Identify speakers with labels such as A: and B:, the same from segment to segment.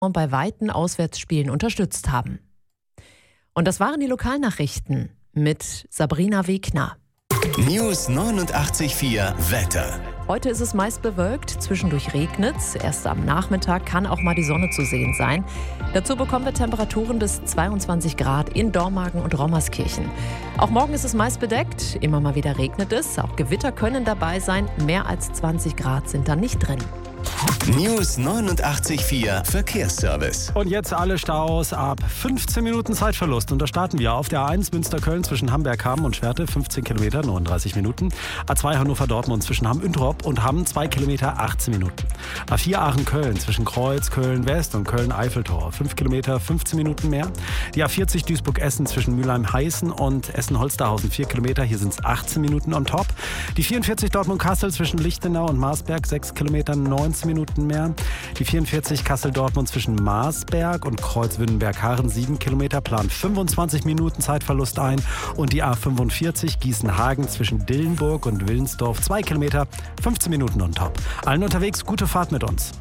A: bei weiten Auswärtsspielen unterstützt haben. Und das waren die Lokalnachrichten mit Sabrina Wegner.
B: News 89.4 Wetter.
A: Heute ist es meist bewölkt, zwischendurch regnet's. Erst am Nachmittag kann auch mal die Sonne zu sehen sein. Dazu bekommen wir Temperaturen bis 22 Grad in Dormagen und Rommerskirchen. Auch morgen ist es meist bedeckt, immer mal wieder regnet es. Auch Gewitter können dabei sein, mehr als 20 Grad sind da nicht drin.
B: News 89.4 Verkehrsservice.
C: Und jetzt alle Staus ab 15 Minuten Zeitverlust. Und da starten wir auf der A1 Münster-Köln zwischen Hamberg-Hamm und Schwerte, 15 Kilometer, 39 Minuten. A2 Hannover-Dortmund zwischen Hamm-Üntrop und Hamm, 2 Kilometer, 18 Minuten. A4 Aachen-Köln zwischen Kreuz, Köln-West und Köln-Eiffeltor, 5 Kilometer, 15 Minuten mehr. Die A40 Duisburg-Essen zwischen Mülheim-Heißen und Essen-Holsterhausen, 4 Kilometer, hier sind es 18 Minuten on top. Die 44 Dortmund-Kassel zwischen Lichtenau und Marsberg, 6 Kilometer, 19 Minuten mehr. Die 44 Kassel-Dortmund zwischen Marsberg und Kreuz-Wünnenberg-Harren, 7 Kilometer, plant 25 Minuten Zeitverlust ein. Und die A45 Gießen-Hagen zwischen Dillenburg und Willensdorf, 2 Kilometer, 15 Minuten on top. Allen unterwegs, gute Fahrt mit uns.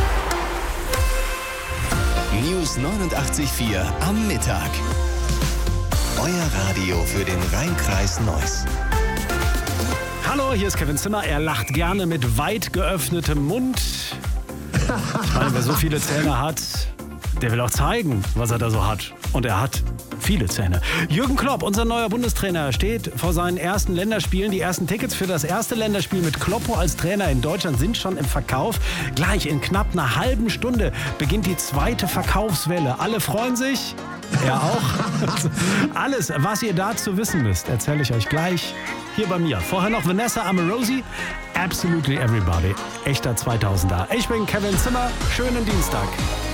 B: News 89.4 am Mittag. Euer Radio für den Rhein-Kreis Neuss.
C: Hallo, hier ist Kevin Zimmer. Er lacht gerne mit weit geöffnetem Mund. Ich meine, wer so viele Zähne hat, der will auch zeigen, was er da so hat. Und er hat viele Zähne. Jürgen Klopp, unser neuer Bundestrainer, steht vor seinen ersten Länderspielen. Die ersten Tickets für das erste Länderspiel mit Kloppo als Trainer in Deutschland sind schon im Verkauf. Gleich in knapp einer halben Stunde beginnt die zweite Verkaufswelle. Alle freuen sich. Er auch. Alles, was ihr dazu wissen müsst, erzähle ich euch gleich hier bei mir. Vorher noch Vanessa Amorosi, Absolutely Everybody. Echter 2000er. Ich bin Kevin Zimmer. Schönen Dienstag.